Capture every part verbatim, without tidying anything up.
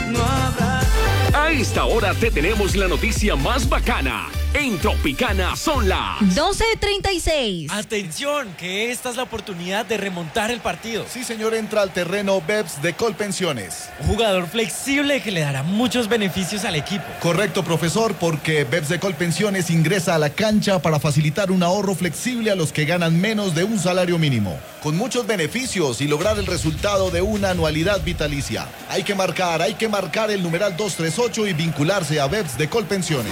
no habrá. A esta hora te tenemos la noticia más bacana. En Tropicana son las doce treinta y seis. Atención, que esta es la oportunidad de remontar el partido. Sí, señor, entra al terreno Beps de Colpensiones. Un jugador flexible que le dará muchos beneficios al equipo. Correcto, profesor, porque Beps de Colpensiones ingresa a la cancha para facilitar un ahorro flexible a los que ganan menos de un salario mínimo. Con muchos beneficios y lograr el resultado de una anualidad vitalicia. Hay que marcar, hay que marcar el numeral doscientos treinta y ocho y vincularse a Beps de Colpensiones.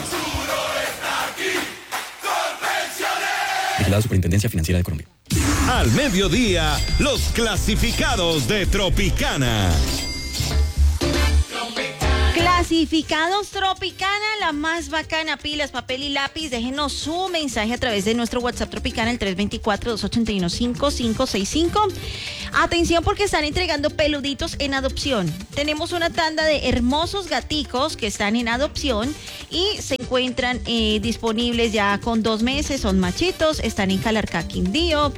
La Superintendencia Financiera de Colombia. Al mediodía, los clasificados de Tropicana. Clasificados Tropicana, la más bacana. Pilas, papel y lápiz. Déjenos su mensaje a través de nuestro WhatsApp Tropicana, el tres dos cuatro, dos ocho uno, cinco cinco seis cinco. Atención porque están entregando peluditos en adopción. Tenemos una tanda de hermosos gaticos que están en adopción y se encuentran eh, disponibles ya con dos meses. Son machitos, están en Calarcá, Quindío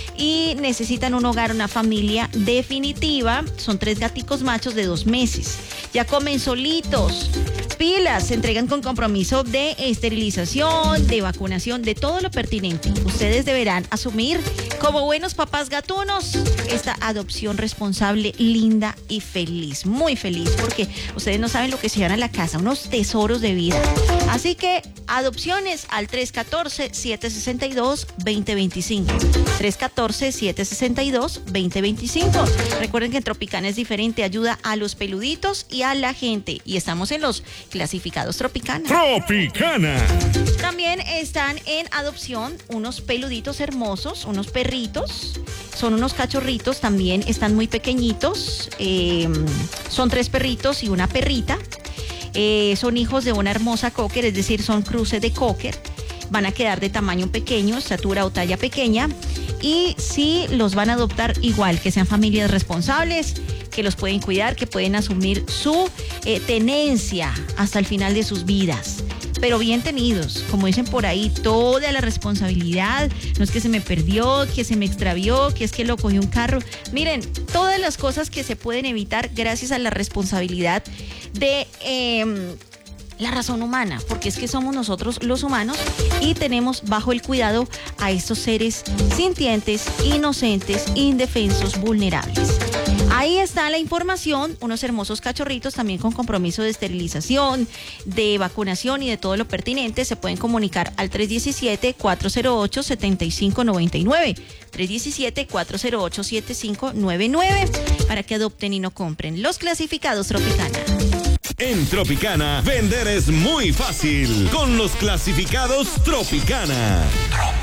y necesitan un hogar, una familia definitiva. Son tres gaticos machos de dos meses. Ya comen solitos. Pilas, se entregan con compromiso de esterilización, de vacunación, de todo lo pertinente. Ustedes deberán asumir como buenos papás gatunos esta adopción responsable, linda y feliz, muy feliz, porque ustedes no saben lo que se llevan a la casa, unos tesoros de vida. Así que adopciones al tres uno cuatro, siete seis dos, dos cero dos cinco. tres uno cuatro, siete seis dos, dos cero dos cinco. Recuerden que en Tropicana es diferente, ayuda a los peluditos y a la gente. Y estamos en los clasificados Tropicana. Tropicana. También están en adopción unos peluditos hermosos, unos perritos. Son unos cachorritos, también están muy pequeñitos. Eh, son tres perritos y una perrita. Eh, son hijos de una hermosa cocker, es decir, son cruces de cocker. Van a quedar de tamaño pequeño, estatura o talla pequeña. Y sí, los van a adoptar igual, que sean familias responsables, que los pueden cuidar, que pueden asumir su eh, tenencia hasta el final de sus vidas. Pero bien tenidos, como dicen por ahí, toda la responsabilidad. No es que se me perdió, que se me extravió, que es que lo cogió un carro. Miren, todas las cosas que se pueden evitar gracias a la responsabilidad de eh, la razón humana, porque es que somos nosotros los humanos y tenemos bajo el cuidado a estos seres sintientes, inocentes, indefensos, vulnerables. Ahí está la información, unos hermosos cachorritos también con compromiso de esterilización, de vacunación y de todo lo pertinente. Se pueden comunicar al tres uno siete, cuatro cero ocho, siete cinco nueve nueve, tres uno siete, cuatro cero ocho, siete cinco nueve nueve, para que adopten y no compren. Los clasificados Tropicana. En Tropicana, vender es muy fácil con los clasificados Tropicana.